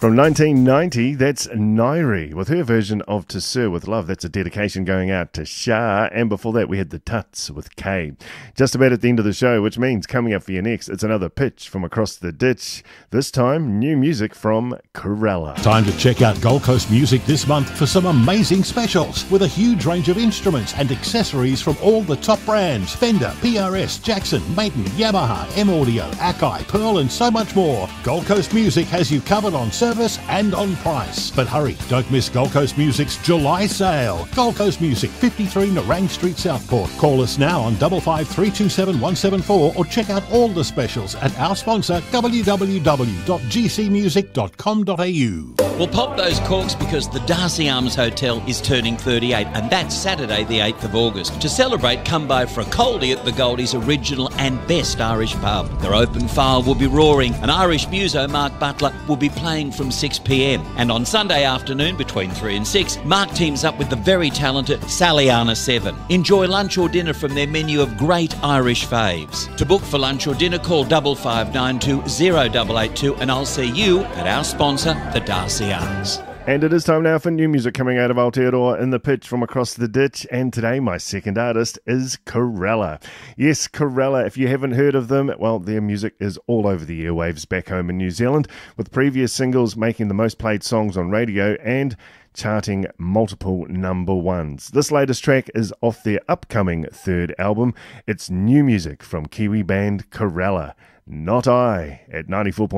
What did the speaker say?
From 1990, that's Nairi with her version of To Sir With Love. That's a dedication going out to Shah. And before that, we had the Tuts with K. Just about at the end of the show, which means coming up for you next, it's another pitch from across the ditch. This time, new music from Corella. Time to check out Gold Coast Music this month for some amazing specials with a huge range of instruments and accessories from all the top brands: Fender, PRS, Jackson, Maiden, Yamaha, M-Audio, Akai, Pearl and so much more. Gold Coast Music has you covered on service and on price. But hurry, don't miss Gold Coast Music's July sale. Gold Coast Music, 53 Nerang Street, Southport. Call us now on 55327174 or check out all the specials at our sponsor www.gcmusic.com.au. We'll pop those corks because the Darcy Arms Hotel is turning 38, and that's Saturday the 8th of August. To celebrate, come by for a coldie at the Goldie's original and best Irish pub. Their open file will be roaring, and Irish muso Mark Butler will be playing from 6 p.m. And on Sunday afternoon between 3 and 6, Mark teams up with the very talented Saliana 7. Enjoy lunch or dinner from their menu of great Irish faves. To book for lunch or dinner, call 5592 0882 and I'll see you at our sponsor, the Darcy Arms. And it is time now for new music coming out of Aotearoa in the pitch from across the ditch. And today my second artist is Corella. Yes, Corella. If you haven't heard of them, well, their music is all over the airwaves back home in New Zealand, with previous singles making the most played songs on radio and charting multiple number ones. This latest track is off their upcoming third album. It's new music from Kiwi band Corella. Not I at 94.